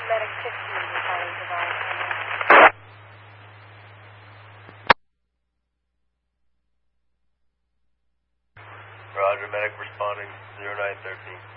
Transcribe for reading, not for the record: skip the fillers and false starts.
Medic 15 requiring device. Roger, medic responding, 0913.